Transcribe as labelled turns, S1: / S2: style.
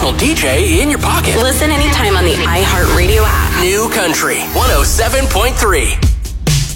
S1: professional DJ in your pocket.
S2: Listen anytime on the iHeartRadio app.
S1: New Country 107.3.